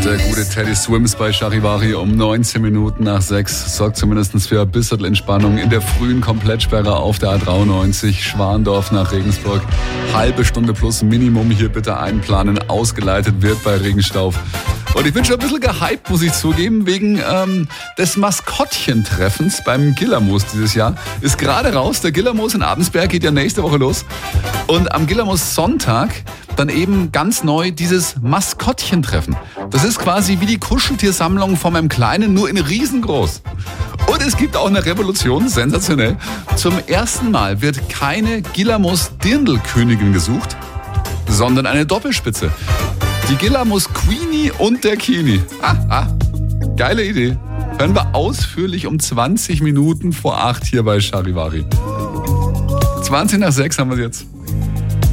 Der gute Teddy Swims bei Charivari um 19 Minuten nach 6 sorgt zumindest für ein bisschen Entspannung in der frühen Komplettsperre auf der A93 Schwandorf nach Regensburg. Halbe Stunde plus Minimum hier bitte einplanen. Ausgeleitet wird bei Regenstauf. Und ich bin schon ein bisschen gehypt, muss ich zugeben, wegen des Maskottchentreffens beim Gillermoos dieses Jahr. Ist gerade raus, der Gillermoos in Abensberg geht ja nächste Woche los. Und am Gillermoos Sonntag dann eben ganz neu dieses Maskottchentreffen. Das ist quasi wie die Kuscheltiersammlung von meinem Kleinen, nur in riesengroß. Und es gibt auch eine Revolution, sensationell. Zum ersten Mal wird keine Gillermoos-Dirndl-Königin gesucht, sondern eine Doppelspitze. Die Gillermoos Queenie und der Kini. Geile Idee. Hören wir ausführlich um 20 Minuten vor 8 hier bei Charivari. 20 nach 6 haben wir es jetzt.